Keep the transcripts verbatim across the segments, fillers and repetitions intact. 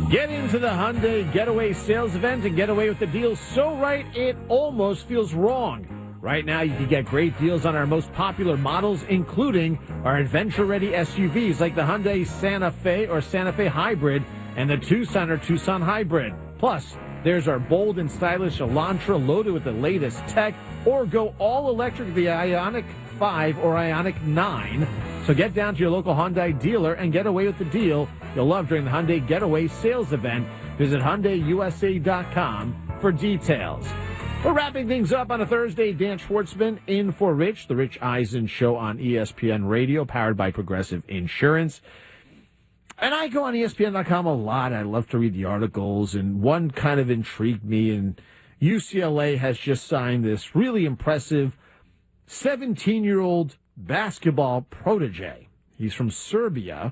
Get into the Hyundai Getaway sales event and get away with the deal so right it almost feels wrong. Right now, you can get great deals on our most popular models, including our adventure-ready S U Vs like the Hyundai Santa Fe or Santa Fe Hybrid and the Tucson or Tucson Hybrid. Plus, there's our bold and stylish Elantra loaded with the latest tech, or go all-electric the Ioniq five or Ioniq nine. So get down to your local Hyundai dealer and get away with the deal you'll love during the Hyundai Getaway sales event. Visit Hyundai U S A dot com for details. We're wrapping things up on a Thursday. Dan Schwartzman in for Rich, the Rich Eisen Show on E S P N Radio, powered by Progressive Insurance. And I go on E S P N dot com a lot. I love to read the articles, and one kind of intrigued me, and U C L A has just signed this really impressive seventeen-year-old basketball protege. He's from Serbia,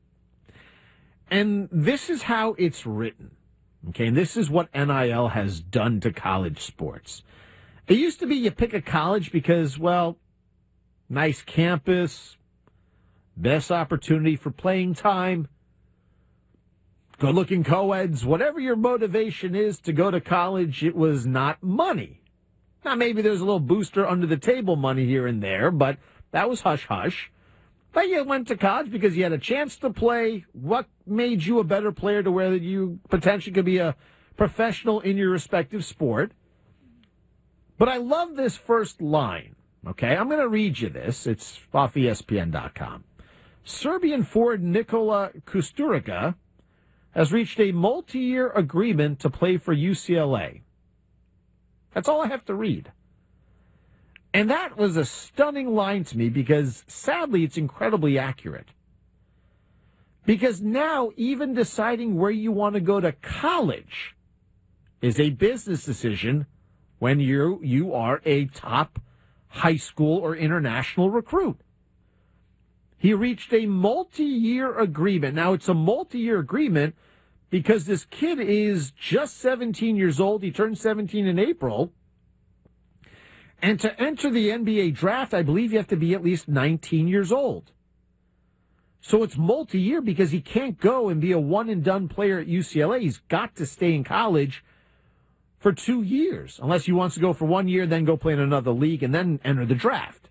and this is how it's written. Okay, and this is what N I L has done to college sports. It used to be you pick a college because, well, nice campus, best opportunity for playing time, good-looking co-eds, whatever your motivation is to go to college, it was not money. Now, maybe there's a little booster under the table money here and there, but that was hush-hush. But you went to college because you had a chance to play. What made you a better player to where you potentially could be a professional in your respective sport? But I love this first line, okay? I'm going to read you this. It's off E S P N dot com. Serbian forward Nikola Kusturica has reached a multi-year agreement to play for U C L A. That's all I have to read. And that was a stunning line to me because, sadly, it's incredibly accurate. Because now, even deciding where you want to go to college is a business decision when you you are a top high school or international recruit. He reached a multi-year agreement. Now, it's a multi-year agreement because this kid is just seventeen years old. He turned seventeen in April. And to enter the N B A draft, I believe you have to be at least nineteen years old. So it's multi-year because he can't go and be a one-and-done player at U C L A. He's got to stay in college for two years, unless he wants to go for one year, then go play in another league, and then enter the draft.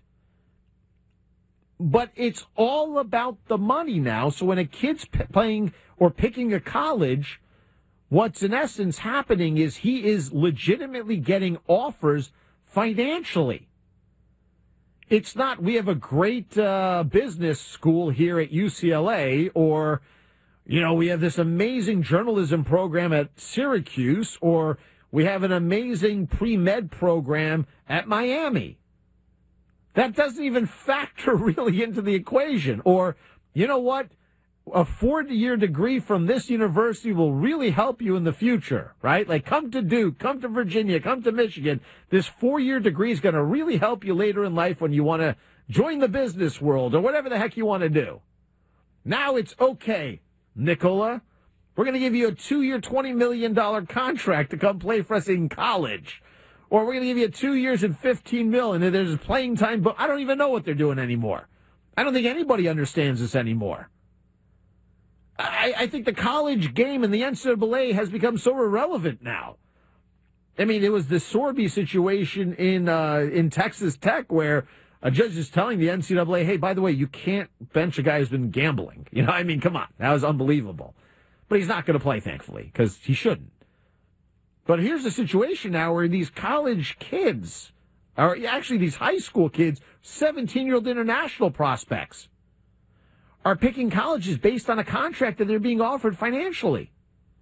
But it's all about the money now. So when a kid's p- playing or picking a college, what's in essence happening is he is legitimately getting offers financially. It's not, we have a great uh, business school here at U C L A, or, you know, we have this amazing journalism program at Syracuse, or we have an amazing pre-med program at Miami. That doesn't even factor really into the equation. Or, you know what? A four-year degree from this university will really help you in the future, right? Like, come to Duke, come to Virginia, come to Michigan. This four-year degree is going to really help you later in life when you want to join the business world or whatever the heck you want to do. Now it's okay, Nikola. We're going to give you a two-year, twenty million dollars contract to come play for us in college. Or we're going to give you two years and fifteen million dollars, and there's playing time, but I don't even know what they're doing anymore. I don't think anybody understands this anymore. I, I think the college game and the N C double A has become so irrelevant now. I mean, it was the Sorby situation in uh, in Texas Tech where a judge is telling the N C double A, hey, by the way, you can't bench a guy who's been gambling. You know, I mean, come on. That was unbelievable. But he's not going to play, thankfully, because he shouldn't. But here's the situation now where these college kids, or actually these high school kids, seventeen-year-old international prospects, are picking colleges based on a contract that they're being offered financially.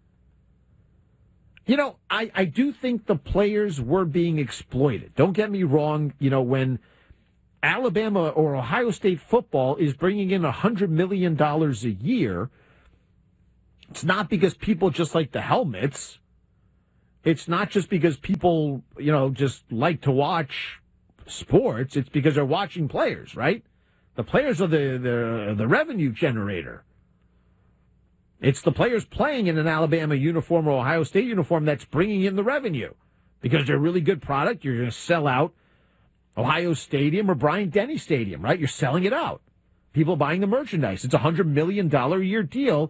You know, I, I do think the players were being exploited. Don't get me wrong. You know, when Alabama or Ohio State football is bringing in one hundred million dollars a year, it's not because people just like the helmets. It's not just because people, you know, just like to watch sports. It's because they're watching players, right? The players are the, the, the revenue generator. It's the players playing in an Alabama uniform or Ohio State uniform that's bringing in the revenue. Because they're a really good product, you're going to sell out Ohio Stadium or Bryant-Denny Stadium, right? You're selling it out. People buying the merchandise. It's a one hundred million dollars a year deal.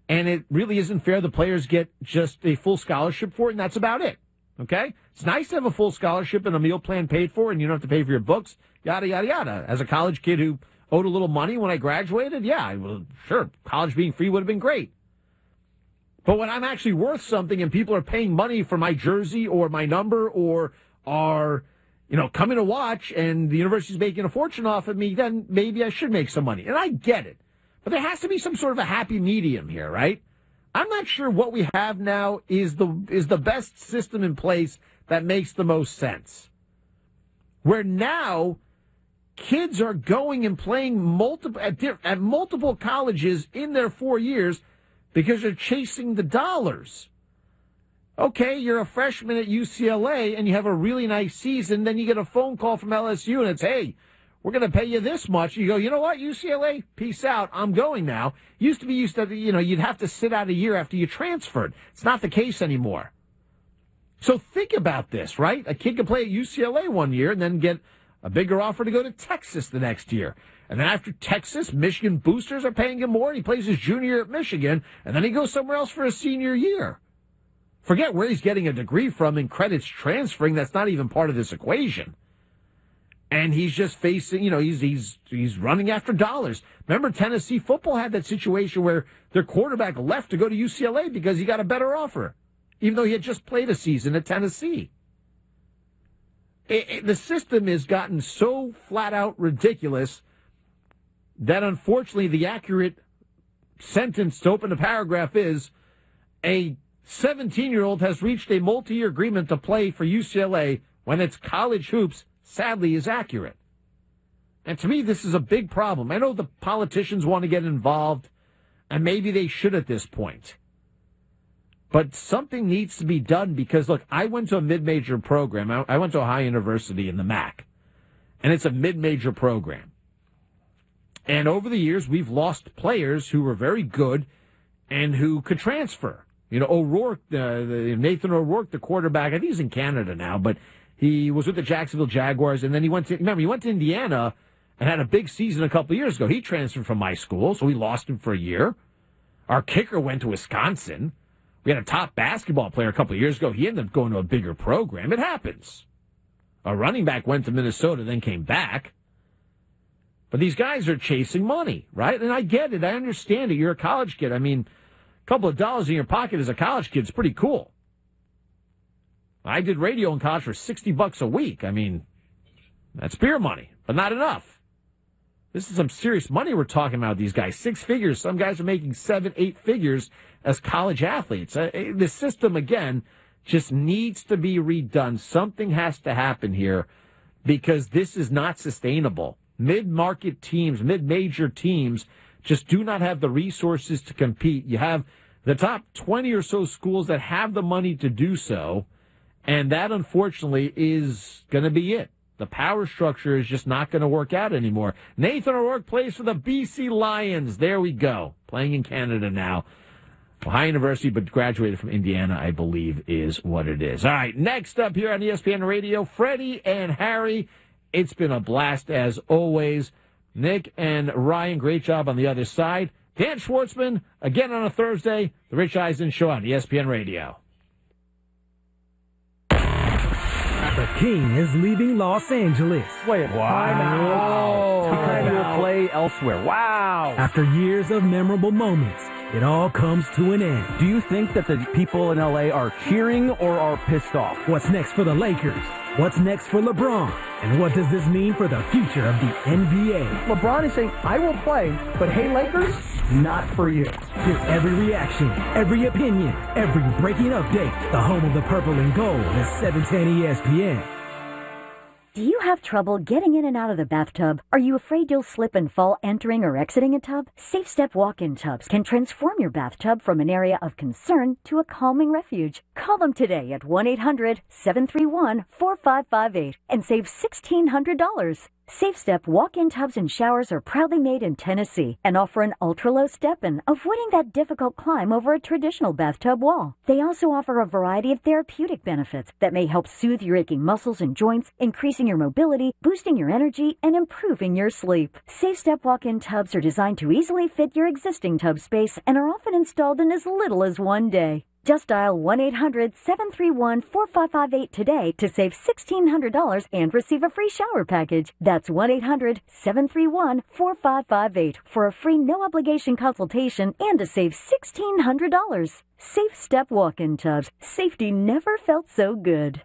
And it really isn't fair. The players get just a full scholarship for it, and that's about it. Okay? It's nice to have a full scholarship and a meal plan paid for, and you don't have to pay for your books, yada, yada, yada. As a college kid who owed a little money when I graduated, yeah, well, sure, college being free would have been great. But when I'm actually worth something and people are paying money for my jersey or my number or are, you know, coming to watch and the university's making a fortune off of me, then maybe I should make some money. And I get it. But there has to be some sort of a happy medium here, right? I'm not sure what we have now is the is the best system in place that makes the most sense. Where now kids are going and playing multiple at, at multiple colleges in their four years because they're chasing the dollars. Okay, you're a freshman at U C L A and you have a really nice season, then you get a phone call from L S U and it's, hey, we're going to pay you this much. You go, you know what, U C L A, peace out. I'm going now. Used to be used to, you know, you'd have to sit out a year after you transferred. It's not the case anymore. So think about this, right? A kid can play at U C L A one year and then get a bigger offer to go to Texas the next year. And then after Texas, Michigan boosters are paying him more. And he plays his junior year at Michigan. And then he goes somewhere else for his senior year. Forget where he's getting a degree from and credits transferring. That's not even part of this equation. And he's just facing, you know, he's he's he's running after dollars. Remember, Tennessee football had that situation where their quarterback left to go to U C L A because he got a better offer, even though he had just played a season at Tennessee. It, it, the system has gotten so flat out ridiculous that, unfortunately, the accurate sentence to open the paragraph is a seventeen-year-old has reached a multi-year agreement to play for U C L A when it's college hoops. Sadly, is accurate. And to me, this is a big problem. I know the politicians want to get involved, and maybe they should at this point. But something needs to be done because, look, I went to a mid-major program. I, I went to Ohio University in the M A C, and it's a mid-major program. And over the years, we've lost players who were very good and who could transfer. You know, O'Rourke, uh, the, Nathan O'Rourke, the quarterback, I think he's in Canada now, but he was with the Jacksonville Jaguars, and then he went to, remember, he went to Indiana and had a big season a couple of years ago. He transferred from my school, so we lost him for a year. Our kicker went to Wisconsin. We had a top basketball player a couple of years ago. He ended up going to a bigger program. It happens. A running back went to Minnesota, then came back. But these guys are chasing money, right? And I get it. I understand it. You're a college kid. I mean, a couple of dollars in your pocket as a college kid is pretty cool. I did radio in college for sixty bucks a week. I mean, that's beer money, but not enough. This is some serious money we're talking about, these guys. Six figures. Some guys are making seven, eight figures as college athletes. Uh, the system, again, just needs to be redone. Something has to happen here because this is not sustainable. Mid-market teams, mid-major teams just do not have the resources to compete. You have the top twenty or so schools that have the money to do so. And that, unfortunately, is going to be it. The power structure is just not going to work out anymore. Nathan O'Rourke plays for the B C Lions. There we go. Playing in Canada now. Ohio University, but graduated from Indiana, I believe, is what it is. All right, next up here on E S P N Radio, Freddie and Harry. It's been a blast as always. Nick and Ryan, great job on the other side. Dan Schwartzman, again on a Thursday. The Rich Eisen Show on E S P N Radio. The King is leaving Los Angeles. Wait, wow. Because he will play elsewhere. Wow. After years of memorable moments, it all comes to an end. Do you think that the people in L A are cheering or are pissed off? What's next for the Lakers? What's next for LeBron? And what does this mean for the future of the N B A? LeBron is saying, I will play, but hey, Lakers, not for you. Hear every reaction, every opinion, every breaking update. The home of the purple and gold is seven ten E S P N. Do you have trouble getting in and out of the bathtub? Are you afraid you'll slip and fall entering or exiting a tub? Safe Step walk-in tubs can transform your bathtub from an area of concern to a calming refuge. Call them today at one eight hundred seven three one four five five eight and save sixteen hundred dollars. Safe Step walk-in tubs and showers are proudly made in Tennessee and offer an ultra-low step-in, avoiding that difficult climb over a traditional bathtub wall. They also offer a variety of therapeutic benefits that may help soothe your aching muscles and joints, increasing your mobility, boosting your energy, and improving your sleep. Safe Step walk-in tubs are designed to easily fit your existing tub space and are often installed in as little as one day. Just dial one eight hundred seven three one four five five eight today to save sixteen hundred dollars and receive a free shower package. That's one eight hundred seven three one four five five eight for a free no-obligation consultation and to save sixteen hundred dollars. Safe Step walk-in tubs. Safety never felt so good.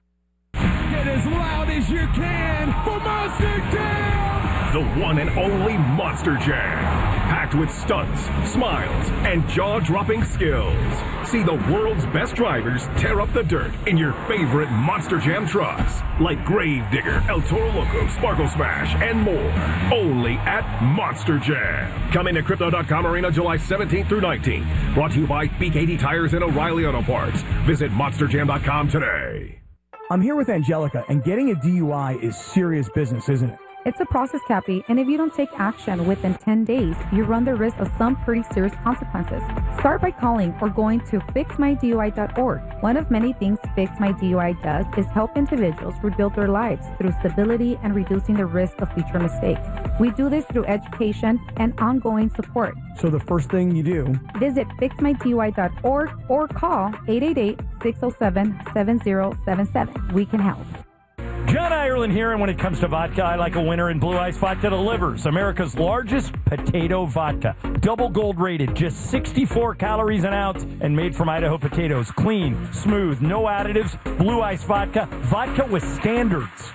Get as loud as you can for Monster Jam! The one and only Monster Jam. Packed with stunts, smiles, and jaw-dropping skills. See the world's best drivers tear up the dirt in your favorite Monster Jam trucks. Like Gravedigger, El Toro Loco, Sparkle Smash, and more. Only at Monster Jam. Coming to Crypto dot com Arena July seventeenth through nineteenth. Brought to you by B K D Tires and O'Reilly Auto Parts. Visit Monster Jam dot com today. I'm here with Angelica, and getting a D U I is serious business, isn't it? It's a process, Cappy, and if you don't take action within ten days, you run the risk of some pretty serious consequences. Start by calling or going to fix my D U I dot org. One of many things Fix My D U I does is help individuals rebuild their lives through stability and reducing the risk of future mistakes. We do this through education and ongoing support. So the first thing you do, visit fix my D U I dot org or call eight eight eight, six oh seven, seven oh seven seven. We can help. John Ireland here, and when it comes to vodka, I like a winner, and Blue Ice Vodka delivers. America's largest potato vodka. Double gold rated, just sixty-four calories an ounce, and made from Idaho potatoes. Clean, smooth, no additives. Blue Ice Vodka. Vodka with standards.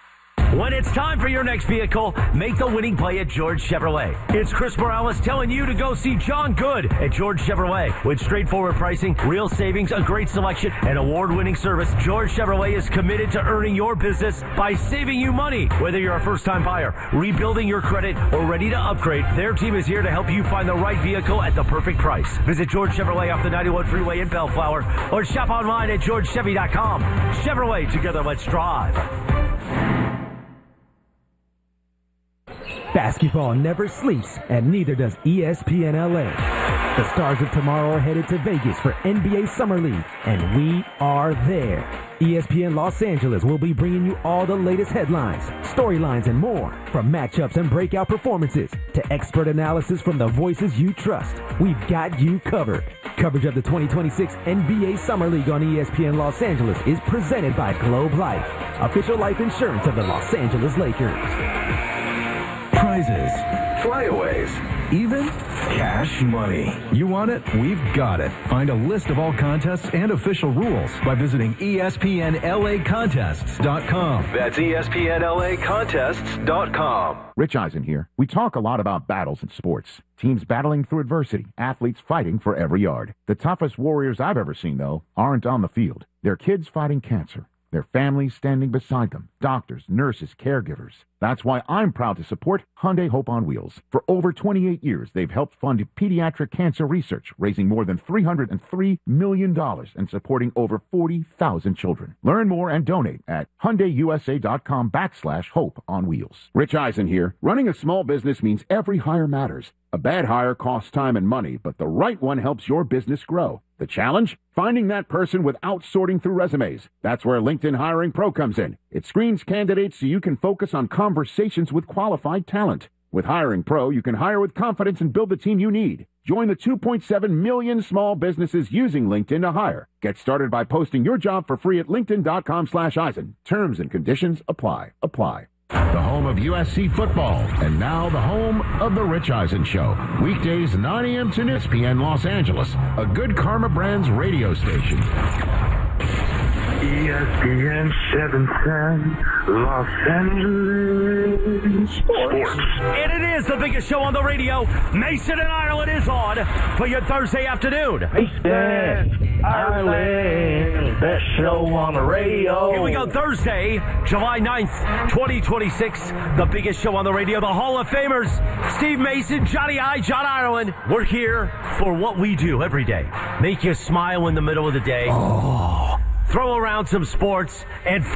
When it's time for your next vehicle, make the winning play at George Chevrolet. It's Chris Morales telling you to go see John Good at George Chevrolet. With straightforward pricing, real savings, a great selection, and award-winning service, George Chevrolet is committed to earning your business by saving you money. Whether you're a first-time buyer, rebuilding your credit, or ready to upgrade, their team is here to help you find the right vehicle at the perfect price. Visit George Chevrolet off the ninety-one freeway in Bellflower, or shop online at george chevy dot com. Chevrolet, together let's drive. basketball never sleeps, and neither does E S P N L A. The stars of tomorrow are headed to Vegas for N B A Summer League, and we are there. E S P N Los Angeles will be bringing you all the latest headlines, storylines, and more. From matchups and breakout performances to expert analysis from the voices you trust, we've got you covered. Coverage of the twenty twenty-six N B A Summer League on E S P N Los Angeles is presented by Globe Life, official life insurance of the Los Angeles Lakers. Prizes, flyaways, even cash money. You want it? We've got it. Find a list of all contests and official rules by visiting E S P N L A contests dot com. That's E S P N L A contests dot com. Rich Eisen here. We talk a lot about battles in sports. Teams battling through adversity, athletes fighting for every yard. The toughest warriors I've ever seen, though, aren't on the field. They're kids fighting cancer. Their families standing beside them. Doctors, nurses, caregivers. That's why I'm proud to support Hyundai Hope on Wheels. For over twenty-eight years, they've helped fund pediatric cancer research, raising more than three hundred three million dollars and supporting over forty thousand children. Learn more and donate at Hyundai U S A dot com backslash hope on wheels. Rich Eisen here. Running a small business means every hire matters. A bad hire costs time and money, but the right one helps your business grow. The challenge? Finding that person without sorting through resumes. That's where LinkedIn Hiring Pro comes in. It screens candidates so you can focus on conversations with qualified talent. With Hiring Pro, you can hire with confidence and build the team you need. Join the two point seven million small businesses using LinkedIn to hire. Get started by posting your job for free at linkedin dot com slash Eisen. Terms and conditions apply. Apply. The home of U S C football, and now the home of The Rich Eisen Show. Weekdays nine a.m. to E S P N Los Angeles, a Good Karma Brands radio station. E S P N seven ten, Los Angeles Sports. And it is the biggest show on the radio. Mason and Ireland is on for your Thursday afternoon. Mason, Ireland, best show on the radio. Here we go, Thursday, July ninth, twenty twenty-six. The biggest show on the radio, the Hall of Famers, Steve Mason, Johnny I, John Ireland. We're here for what we do every day. Make you smile in the middle of the day. Oh. Throw around some sports and